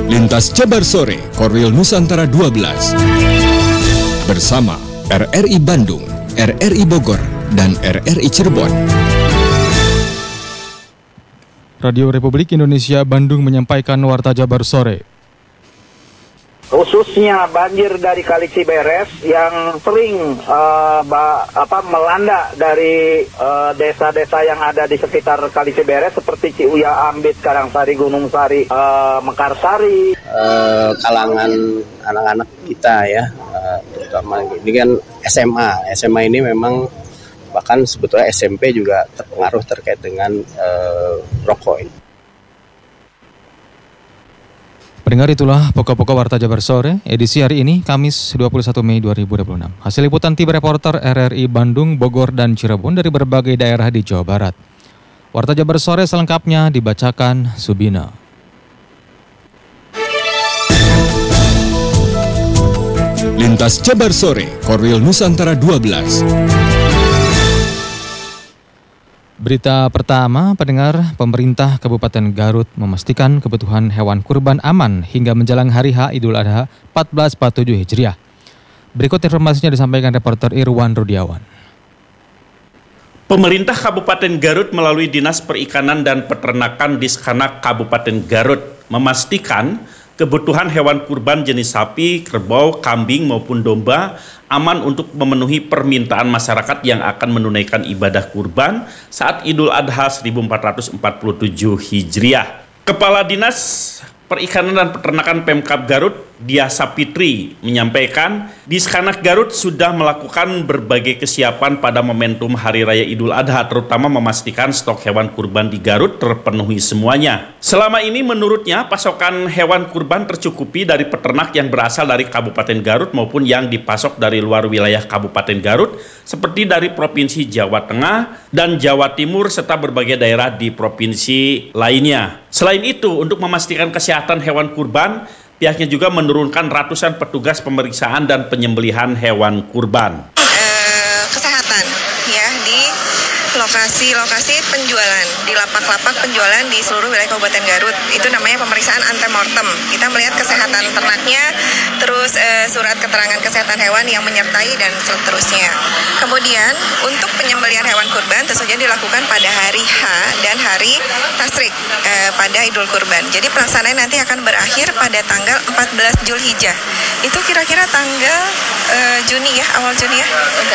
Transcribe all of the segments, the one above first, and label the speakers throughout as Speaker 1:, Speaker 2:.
Speaker 1: Lintas Jabar Sore, Korwil Nusantara 12. Bersama RRI Bandung, RRI Bogor, dan RRI Cirebon.
Speaker 2: Radio Republik Indonesia Bandung menyampaikan Warta Jabar Sore.
Speaker 3: Khususnya banjir dari Kali Ciberes yang sering melanda dari desa-desa yang ada di sekitar Kali Ciberes seperti Ciuya, Ambit, Karangsari, Gunung Sari, Mekarsari.
Speaker 4: Kalangan anak-anak kita ya, terutama ini kan SMA ini memang bahkan sebetulnya SMP juga terpengaruh terkait dengan rokok ini.
Speaker 2: Pendengar, itulah pokok-pokok Warta Jabar Sore, edisi hari ini, Kamis 21 Mei 2026. Hasil liputan tim reporter RRI Bandung, Bogor, dan Cirebon dari berbagai daerah di Jawa Barat. Warta Jabar Sore selengkapnya dibacakan Subina.
Speaker 1: Lintas Jabar Sore, Korwil Nusantara 12.
Speaker 2: Berita pertama, pendengar, pemerintah Kabupaten Garut memastikan kebutuhan hewan kurban aman hingga menjelang hari H Idul Adha 1447 Hijriah. Berikut informasinya disampaikan reporter Irwan Rudiawan.
Speaker 5: Pemerintah Kabupaten Garut melalui Dinas Perikanan dan Peternakan Diskanak Kabupaten Garut memastikan kebutuhan hewan kurban jenis sapi, kerbau, kambing maupun domba aman untuk memenuhi permintaan masyarakat yang akan menunaikan ibadah kurban saat Idul Adha 1447 Hijriah. Kepala Dinas Perikanan dan Peternakan Pemkab Garut, Diah Sapitri, menyampaikan Diskanak Garut sudah melakukan berbagai kesiapan pada momentum Hari Raya Idul Adha, terutama memastikan stok hewan kurban di Garut terpenuhi semuanya. Selama ini menurutnya pasokan hewan kurban tercukupi dari peternak yang berasal dari Kabupaten Garut maupun yang dipasok dari luar wilayah Kabupaten Garut seperti dari Provinsi Jawa Tengah dan Jawa Timur serta berbagai daerah di provinsi lainnya. Selain itu, untuk memastikan kesehatan hewan kurban, pihaknya juga menurunkan ratusan petugas pemeriksaan dan penyembelihan hewan kurban.
Speaker 6: Kesehatan ya di lokasi penjualan, di lapak-lapak penjualan di seluruh wilayah Kabupaten Garut. Itu namanya pemeriksaan antemortem. Kita melihat kesehatan ternaknya, terus surat keterangan kesehatan hewan yang menyertai dan seterusnya. Kemudian untuk penyembelihan hewan kurban tentu saja dilakukan pada hari H dan hari Tasrik pada Idul Kurban. Jadi pelaksanaan nanti akan berakhir pada tanggal 14 Zulhijjah. Itu kira-kira tanggal Juni ya, awal Juni ya?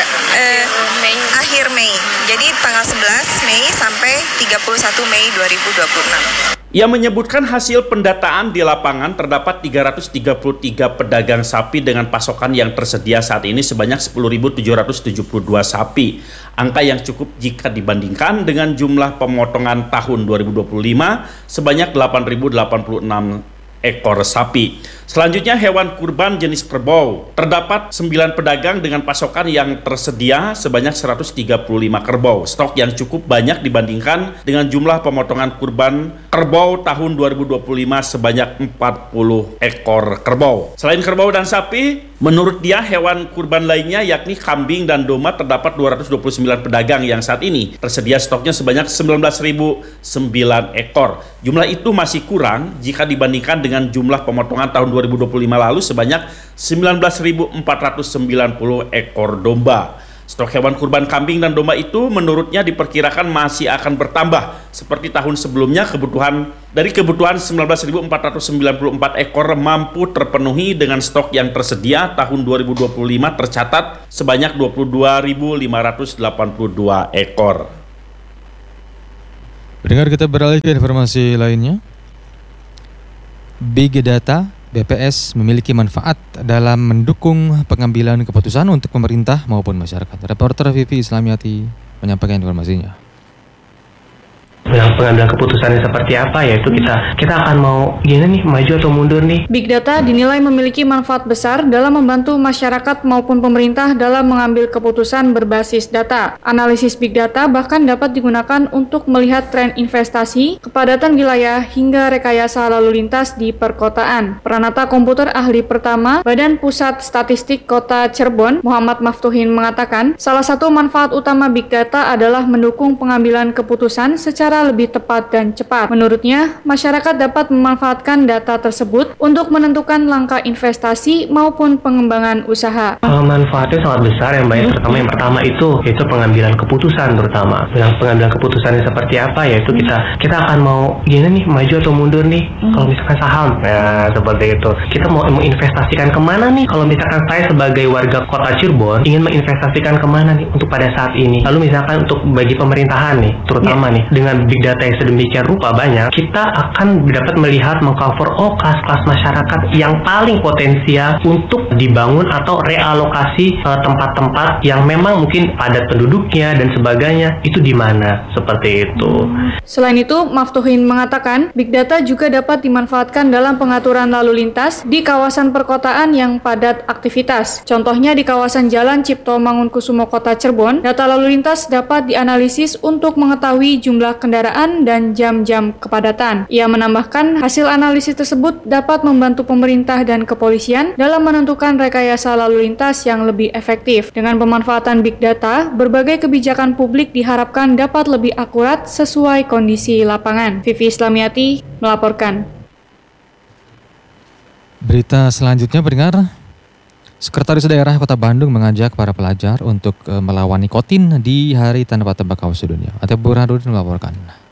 Speaker 6: Akhir Mei. Jadi tanggal 11 Mei sampai 31 Mei 2026.
Speaker 5: Ia menyebutkan hasil pendataan di lapangan terdapat 333 pedagang sapi dengan pasokan yang tersedia saat ini sebanyak 10.772 sapi. Angka yang cukup jika dibandingkan dengan jumlah pemotongan tahun 2025 sebanyak 8.086 ekor sapi. Selanjutnya hewan kurban jenis kerbau. Terdapat 9 pedagang dengan pasokan yang tersedia sebanyak 135 kerbau. Stok yang cukup banyak dibandingkan dengan jumlah pemotongan kurban kerbau tahun 2025 sebanyak 40 ekor kerbau. Selain kerbau dan sapi, menurut dia hewan kurban lainnya yakni kambing dan domba terdapat 229 pedagang yang saat ini tersedia stoknya sebanyak 19.009 ekor. Jumlah itu masih kurang jika dibandingkan dengan jumlah pemotongan tahun 2025 lalu sebanyak 19.490 ekor domba. Stok hewan kurban kambing dan domba itu menurutnya diperkirakan masih akan bertambah seperti tahun sebelumnya. Kebutuhan 19.494 ekor mampu terpenuhi dengan stok yang tersedia. Tahun 2025 tercatat sebanyak 22.582 ekor.
Speaker 2: Dengar, kita beralih ke informasi lainnya. Big Data BPS memiliki manfaat dalam mendukung pengambilan keputusan untuk pemerintah maupun masyarakat. Reporter Vivi Islamiati menyampaikan informasinya.
Speaker 7: Pengambilan keputusannya seperti apa, yaitu kita akan mau gini nih, maju atau mundur nih.
Speaker 8: Big Data dinilai memiliki manfaat besar dalam membantu masyarakat maupun pemerintah dalam mengambil keputusan berbasis data. Analisis Big Data bahkan dapat digunakan untuk melihat tren investasi, kepadatan wilayah, hingga rekayasa lalu lintas di perkotaan. Pranata komputer ahli pertama Badan Pusat Statistik Kota Cirebon, Muhammad Maftuhin, mengatakan salah satu manfaat utama Big Data adalah mendukung pengambilan keputusan secara secara lebih tepat dan cepat. Menurutnya, masyarakat dapat memanfaatkan data tersebut untuk menentukan langkah investasi maupun pengembangan usaha.
Speaker 7: Manfaatnya sangat besar yang baik, terutama yang pertama itu yaitu pengambilan keputusan, terutama pengambilan keputusannya seperti apa, yaitu kita akan mau gini nih, maju atau mundur nih kalau misalkan saham, ya seperti itu. Kita mau investasikan kemana nih, kalau misalkan saya sebagai warga kota Cirebon ingin menginvestasikan kemana nih untuk pada saat ini. Lalu misalkan untuk bagi pemerintahan nih, terutama nih dengan big data yang sedemikian rupa banyak, kita akan dapat melihat mengcover kelas-kelas masyarakat yang paling potensial untuk dibangun atau realokasi tempat-tempat yang memang mungkin padat penduduknya dan sebagainya itu di mana, seperti itu.
Speaker 8: Selain itu, Maftuhin mengatakan big data juga dapat dimanfaatkan dalam pengaturan lalu lintas di kawasan perkotaan yang padat aktivitas. Contohnya di kawasan Jalan Cipto Mangunkusumo Kota Cirebon, data lalu lintas dapat dianalisis untuk mengetahui jumlah kendaraan dan jam-jam kepadatan. Ia menambahkan hasil analisis tersebut dapat membantu pemerintah dan kepolisian dalam menentukan rekayasa lalu lintas yang lebih efektif. Dengan pemanfaatan big data, berbagai kebijakan publik diharapkan dapat lebih akurat sesuai kondisi lapangan. Vivi Islamiati melaporkan.
Speaker 2: Berita selanjutnya pendengar, Sekretaris Daerah Kota Bandung mengajak para pelajar untuk melawan nikotin di Hari Tanpa Tembakau Sedunia. Atep Burhanuddin melaporkan.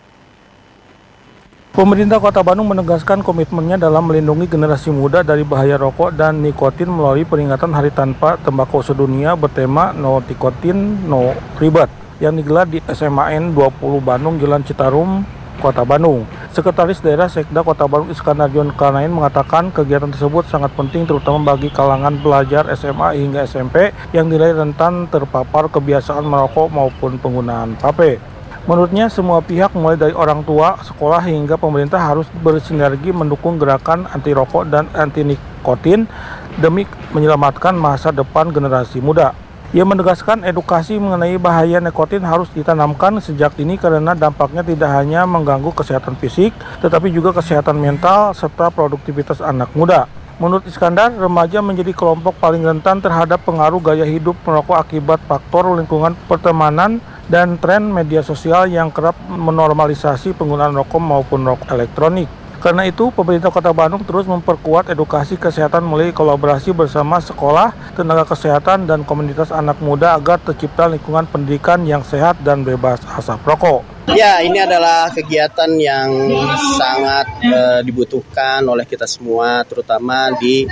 Speaker 9: Pemerintah Kota Bandung menegaskan komitmennya dalam melindungi generasi muda dari bahaya rokok dan nikotin melalui peringatan Hari Tanpa Tembakau Sedunia bertema No Nikotin No Ribet yang digelar di SMAN 20 Bandung, Jalan Citarum, Kota Bandung. Sekretaris Daerah Sekda Kota Bandung Iskandar John Karnain mengatakan kegiatan tersebut sangat penting terutama bagi kalangan pelajar SMA hingga SMP yang dinilai rentan terpapar kebiasaan merokok maupun penggunaan vape. Menurutnya semua pihak mulai dari orang tua, sekolah hingga pemerintah harus bersinergi mendukung gerakan anti rokok dan anti nikotin demi menyelamatkan masa depan generasi muda. Ia menegaskan edukasi mengenai bahaya nikotin harus ditanamkan sejak dini karena dampaknya tidak hanya mengganggu kesehatan fisik, tetapi juga kesehatan mental serta produktivitas anak muda. Menurut Iskandar, remaja menjadi kelompok paling rentan terhadap pengaruh gaya hidup merokok akibat faktor lingkungan pertemanan dan tren media sosial yang kerap menormalisasi penggunaan rokok maupun rokok elektronik. Karena itu, pemerintah Kota Bandung terus memperkuat edukasi kesehatan melalui kolaborasi bersama sekolah, tenaga kesehatan, dan komunitas anak muda agar tercipta lingkungan pendidikan yang sehat dan bebas asap rokok.
Speaker 4: Ya, ini adalah kegiatan yang sangat dibutuhkan oleh kita semua, terutama di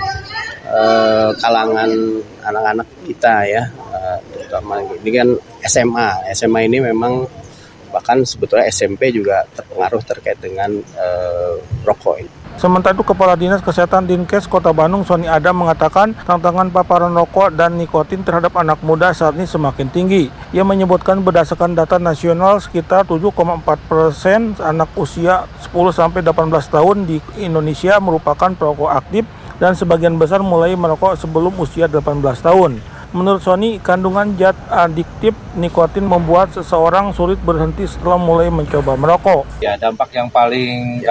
Speaker 4: kalangan anak-anak kita ya, terutama ini kan SMA ini memang bahkan sebetulnya SMP juga terpengaruh terkait dengan rokok ini.
Speaker 9: Sementara itu, Kepala Dinas Kesehatan Dinkes Kota Bandung, Sony Adam, mengatakan tantangan paparan rokok dan nikotin terhadap anak muda saat ini semakin tinggi. Ia menyebutkan berdasarkan data nasional sekitar 7,4% anak usia 10-18 tahun di Indonesia merupakan perokok aktif dan sebagian besar mulai merokok sebelum usia 18 tahun. Menurut Sony, kandungan zat adiktif nikotin membuat seseorang sulit berhenti setelah mulai mencoba merokok.
Speaker 10: Ya, dampak yang paling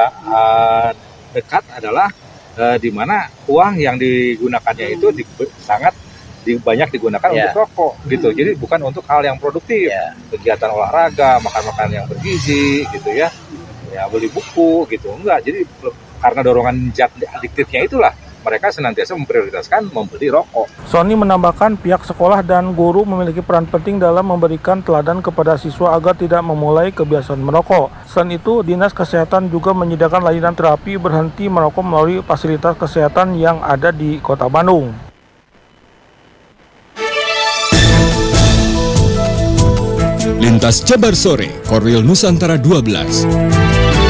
Speaker 10: dekat adalah di mana uang yang digunakannya itu sangat banyak digunakan untuk rokok gitu. Jadi bukan untuk hal yang produktif, kegiatan olahraga, makan-makan yang bergizi gitu ya, beli buku gitu, enggak. Jadi karena dorongan zat adiktifnya itulah mereka senantiasa memprioritaskan membeli rokok.
Speaker 9: Sony menambahkan pihak sekolah dan guru memiliki peran penting dalam memberikan teladan kepada siswa agar tidak memulai kebiasaan merokok. Selain itu, Dinas Kesehatan juga menyediakan layanan terapi berhenti merokok melalui fasilitas kesehatan yang ada di Kota Bandung.
Speaker 1: Lintas Jabar Sore, Korwil Nusantara 12.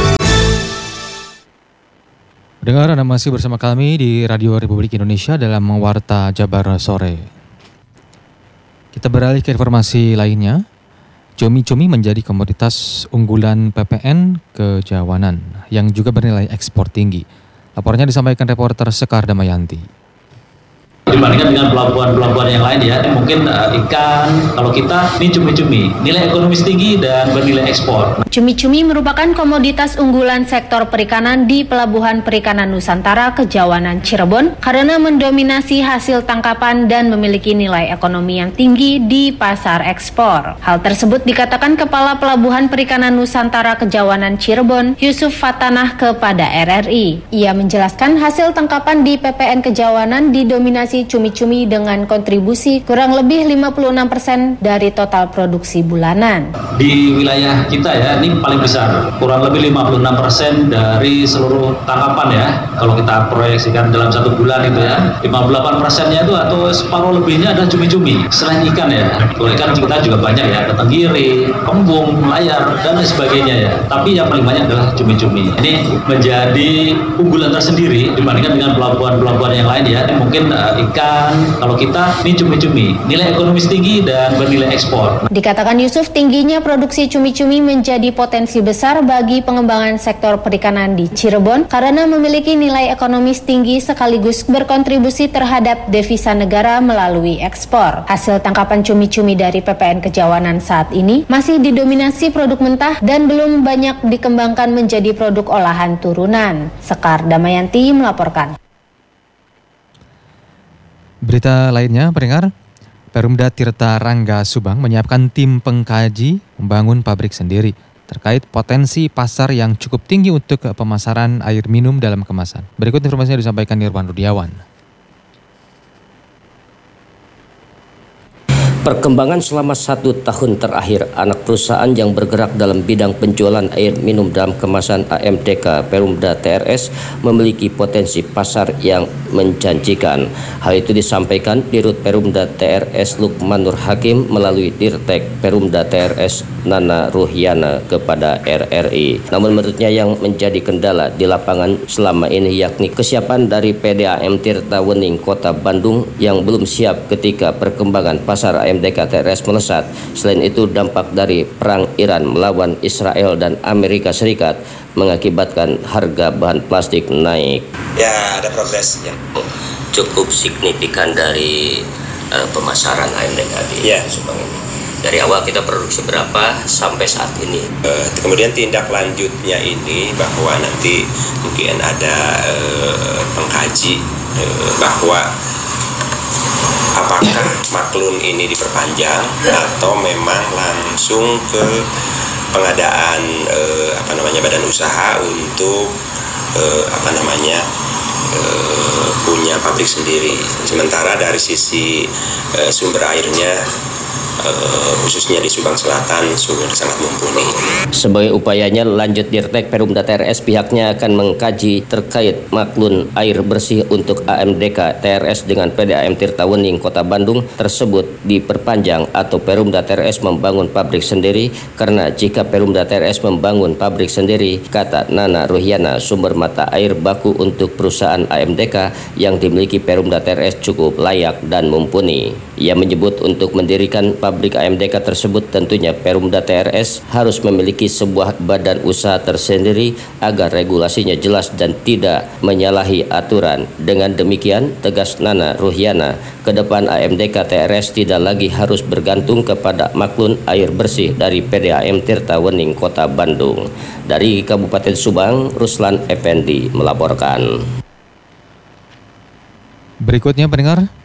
Speaker 2: Pendengar, Anda masih bersama kami di Radio Republik Indonesia dalam Warta Jabar Sore. Kita beralih ke informasi lainnya. Cumi-cumi menjadi komoditas unggulan PPN Kejawanan yang juga bernilai ekspor tinggi. Laporannya disampaikan reporter Sekar Damayanti.
Speaker 11: dibandingkan dengan pelabuhan-pelabuhan yang lain ya. Mungkin ikan, kalau kita ini cumi-cumi, nilai ekonomis tinggi dan bernilai ekspor.
Speaker 12: Cumi-cumi merupakan komoditas unggulan sektor perikanan di Pelabuhan Perikanan Nusantara Kejawanan Cirebon karena mendominasi hasil tangkapan dan memiliki nilai ekonomi yang tinggi di pasar ekspor. Hal tersebut dikatakan Kepala Pelabuhan Perikanan Nusantara Kejawanan Cirebon, Yusuf Fatanah kepada RRI. Ia menjelaskan hasil tangkapan di PPN Kejawanan didominasi cumi-cumi dengan kontribusi kurang lebih 56% dari total produksi bulanan.
Speaker 11: Di wilayah kita ya, ini paling besar, kurang lebih 56% dari seluruh tangkapan ya. Kalau kita proyeksikan dalam 1 bulan itu ya, 58%-nya itu atau separuh lebihnya adalah cumi-cumi. Selain ikan ya, kalau ikan kita juga banyak ya, ada tenggiri, kembung, layar, dan lain sebagainya ya. Tapi yang paling banyak adalah cumi-cumi. Ini menjadi unggulan tersendiri dibandingkan dengan pelabuhan-pelabuhan yang lain ya. Mungkin ikan, kalau kita ini cumi-cumi, nilai ekonomis tinggi dan bernilai ekspor.
Speaker 12: Dikatakan Yusuf, tingginya produksi cumi-cumi menjadi potensi besar bagi pengembangan sektor perikanan di Cirebon karena memiliki nilai ekonomis tinggi sekaligus berkontribusi terhadap devisa negara melalui ekspor. Hasil tangkapan cumi-cumi dari PPN Kejawanan saat ini masih didominasi produk mentah dan belum banyak dikembangkan menjadi produk olahan turunan. Sekar Damayanti melaporkan.
Speaker 2: Berita lainnya, pendengar, Perumda Tirta Rangga Subang menyiapkan tim pengkaji membangun pabrik sendiri terkait potensi pasar yang cukup tinggi untuk pemasaran air minum dalam kemasan. Berikut informasinya disampaikan Nirwan Rudiawan.
Speaker 13: Perkembangan selama 1 tahun terakhir, anak perusahaan yang bergerak dalam bidang penjualan air minum dalam kemasan AMDK Perumda TRS memiliki potensi pasar yang menjanjikan. Hal itu disampaikan Dirut Perumda TRS Lukmanur Hakim melalui Dirtek Perumda TRS Nana Ruhyana kepada RRI. Namun menurutnya yang menjadi kendala di lapangan selama ini yakni kesiapan dari PDAM Tirta Wening Kota Bandung yang belum siap ketika perkembangan pasar AMDK TRS melesat. Selain itu, dampak dari perang Iran melawan Israel dan Amerika Serikat mengakibatkan harga bahan plastik naik.
Speaker 14: Ya, ada progres yang
Speaker 13: cukup signifikan dari pemasaran AMDK di Subang ini. Dari awal kita produksi berapa sampai saat ini?
Speaker 14: Kemudian tindak lanjutnya ini bahwa nanti mungkin ada pengkaji bahwa apakah maklun ini diperpanjang atau memang langsung ke pengadaan badan usaha untuk punya pabrik sendiri. Sementara dari sisi sumber airnya khususnya di Subang Selatan sudah sangat mumpuni.
Speaker 13: Sebagai upayanya lanjut Dirtek Perumda TRS pihaknya akan mengkaji terkait maklun air bersih untuk AMDK TRS dengan PDAM Tirta Wening Kota Bandung tersebut diperpanjang atau Perumda TRS membangun pabrik sendiri, karena jika Perumda TRS membangun pabrik sendiri, kata Nana Ruhyana, sumber mata air baku untuk perusahaan AMDK yang dimiliki Perumda TRS cukup layak dan mumpuni. Ia menyebut untuk mendirikan pabrik AMDK tersebut tentunya Perumda TRS harus memiliki sebuah badan usaha tersendiri agar regulasinya jelas dan tidak menyalahi aturan. Dengan demikian, tegas Nana Ruhyana, ke depan AMDK TRS tidak lagi harus bergantung kepada maklun air bersih dari PDAM Tirta Wening Kota Bandung. Dari Kabupaten Subang, Ruslan Effendi melaporkan.
Speaker 2: Berikutnya pendengar,